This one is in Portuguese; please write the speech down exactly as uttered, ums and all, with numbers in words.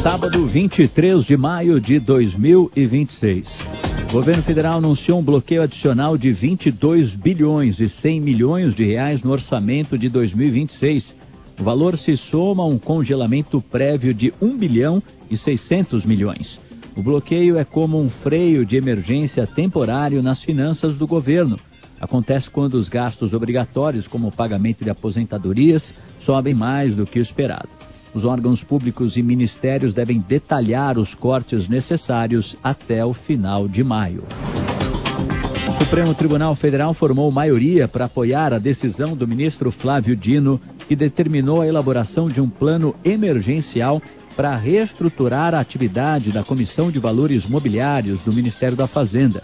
Sábado, vinte e três de maio de dois mil e vinte e seis. O governo federal anunciou um bloqueio adicional de vinte e dois bilhões e cem milhões de reais no orçamento de dois mil e vinte e seis. O valor se soma a um congelamento prévio de um bilhão e seiscentos milhões. O bloqueio é como um freio de emergência temporário nas finanças do governo. Acontece quando os gastos obrigatórios, como o pagamento de aposentadorias, sobem mais do que o esperado. Os órgãos públicos e ministérios devem detalhar os cortes necessários até o final de maio. O Supremo Tribunal Federal formou maioria para apoiar a decisão do ministro Flávio Dino, que determinou a elaboração de um plano emergencial para reestruturar a atividade da Comissão de Valores Mobiliários do Ministério da Fazenda.